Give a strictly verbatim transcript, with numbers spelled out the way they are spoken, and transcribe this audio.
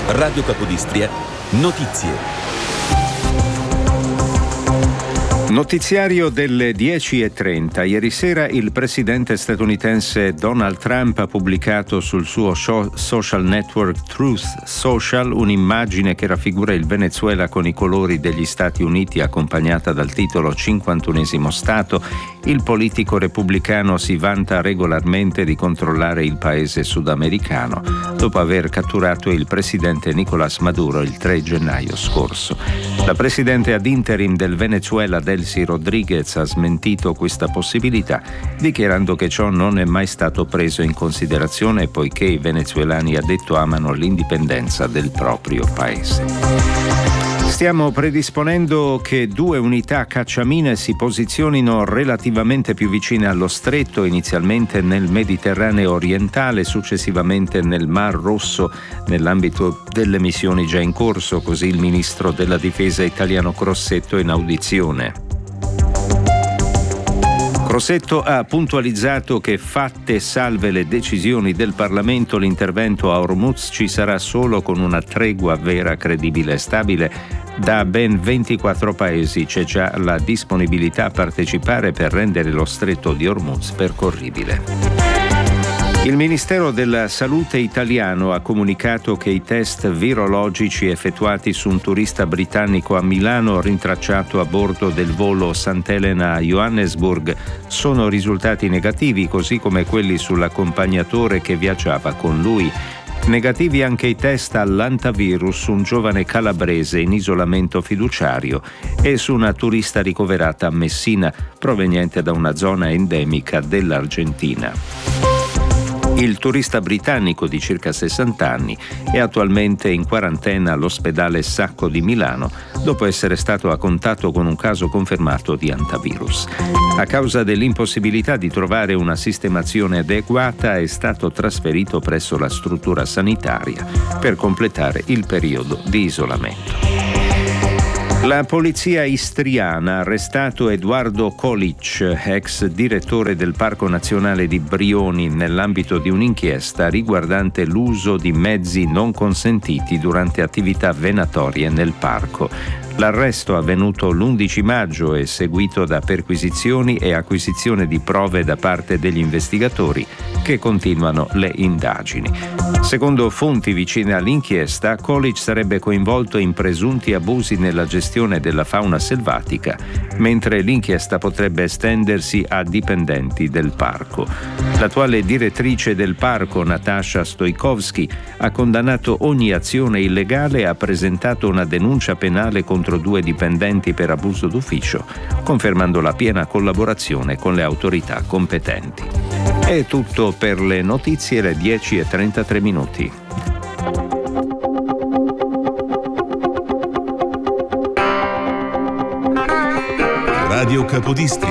Radio Capodistria, notizie. Notiziario delle dieci e trenta. Ieri sera il presidente statunitense Donald Trump ha pubblicato sul suo show social network Truth Social un'immagine che raffigura il Venezuela con i colori degli Stati Uniti, accompagnata dal titolo cinquantunesimo Stato. Il politico repubblicano si vanta regolarmente di controllare il paese sudamericano, dopo aver catturato il presidente Nicolás Maduro il tre gennaio scorso. La presidente ad interim del Venezuela, Delcy Rodriguez, ha smentito questa possibilità, dichiarando che ciò non è mai stato preso in considerazione poiché i venezuelani, ha detto, amano l'indipendenza del proprio paese. Stiamo predisponendo che due unità cacciamine si posizionino relativamente più vicine allo stretto, inizialmente nel Mediterraneo orientale, successivamente nel Mar Rosso, nell'ambito delle missioni già in corso, così il ministro della difesa italiano Crosetto in audizione. Crosetto ha puntualizzato che, fatte salve le decisioni del Parlamento, l'intervento a Hormuz ci sarà solo con una tregua vera, credibile e stabile. Da ben ventiquattro paesi c'è già la disponibilità a partecipare per rendere lo stretto di Hormuz percorribile. Il Ministero della Salute italiano ha comunicato che i test virologici effettuati su un turista britannico a Milano rintracciato a bordo del volo Sant'Elena a Johannesburg sono risultati negativi, così come quelli sull'accompagnatore che viaggiava con lui. Negativi anche i test all'antavirus su un giovane calabrese in isolamento fiduciario e su una turista ricoverata a Messina, proveniente da una zona endemica dell'Argentina. Il turista britannico di circa sessanta anni è attualmente in quarantena all'ospedale Sacco di Milano dopo essere stato a contatto con un caso confermato di antivirus. A causa dell'impossibilità di trovare una sistemazione adeguata è stato trasferito presso la struttura sanitaria per completare il periodo di isolamento. La polizia istriana ha arrestato Eduardo Kolic, ex direttore del Parco Nazionale di Brioni, nell'ambito di un'inchiesta riguardante l'uso di mezzi non consentiti durante attività venatorie nel parco. L'arresto avvenuto l'undici maggio è seguito da perquisizioni e acquisizione di prove da parte degli investigatori che continuano le indagini. Secondo fonti vicine all'inchiesta, Kolic sarebbe coinvolto in presunti abusi nella gestione della fauna selvatica, mentre l'inchiesta potrebbe estendersi a dipendenti del parco. L'attuale direttrice del parco, Natasha Stojkovski, ha condannato ogni azione illegale e ha presentato una denuncia penale contro due dipendenti per abuso d'ufficio, confermando la piena collaborazione con le autorità competenti. È tutto per le notizie, alle dieci e trentatré minuti. Radio Capodistria.